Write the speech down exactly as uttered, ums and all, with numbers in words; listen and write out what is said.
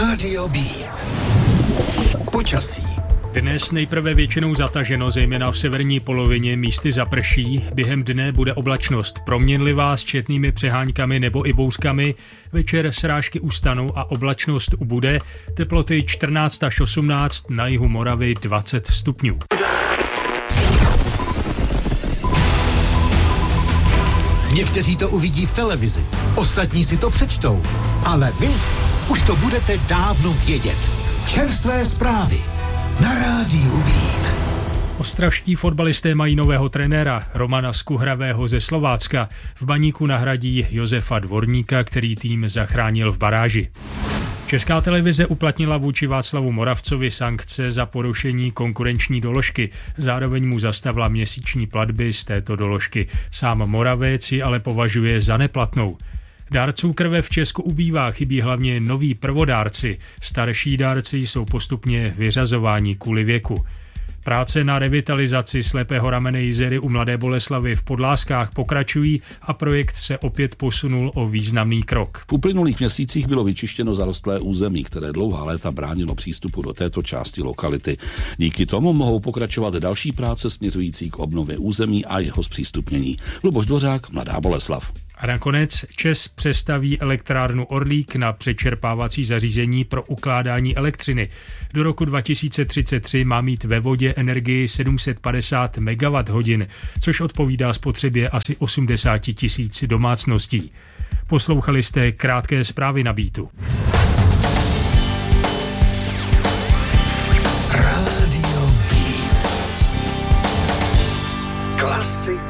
Rádio Beat. Počasí. Dnes nejprve většinou zataženo, zejména v severní polovině, místy zaprší. Během dne bude oblačnost proměnlivá s četnými přeháňkami nebo i bouřkami. Večer srážky ustanou a oblačnost ubude. Teploty čtrnáct až osmnáct, na jihu Moravy dvacet stupňů. Někteří to uvidí v televizi, ostatní si to přečtou, ale vy už to budete dávno vědět. Čerstvé zprávy na Rádiu Beat. Ostravští fotbalisté mají nového trenéra, Romana Skuhravého ze Slovácka. V Baníku nahradí Josefa Dvorníka, který tým zachránil v baráži. Česká televize uplatnila vůči Václavu Moravcovi sankce za porušení konkurenční doložky. Zároveň mu zastavila měsíční platby z této doložky. Sám Moravec ji ale považuje za neplatnou. Dárců krve v Česku ubývá, chybí hlavně noví prvodárci. Starší dárci jsou postupně vyřazováni kvůli věku. Práce na revitalizaci slepého ramene Jizery u Mladé Boleslavi v Podláskách pokračují a projekt se opět posunul o významný krok. V uplynulých měsících bylo vyčištěno zarostlé území, které dlouhá léta bránilo přístupu do této části lokality. Díky tomu mohou pokračovat další práce směřující k obnově území a jeho zpřístupnění. Luboš Dvořák, Mladá Boleslav. A nakonec ČEZ přestaví elektrárnu Orlík na přečerpávací zařízení pro ukládání elektřiny. Do roku dva tisíce třicet tři má mít ve vodě energii sedm set padesát megawatthodin, což odpovídá spotřebě asi osmdesát tisíc domácností. Poslouchali jste krátké zprávy na Beatu. Rádio Beat. Klasika.